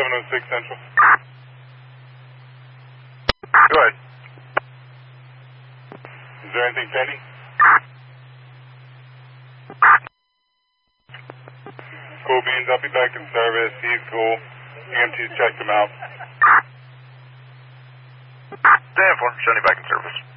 706 Central. Go ahead. Is there anything pending? Cool beans, I'll be back in service. He's cool. EMT's checked him out. Stand for, showing you back in service.